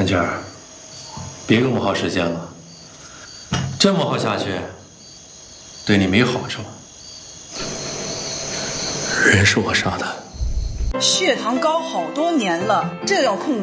安娟儿，别跟我耗时间了，这么耗下去，对你没好处。人是我杀的， 血糖高好多年了，这要控制。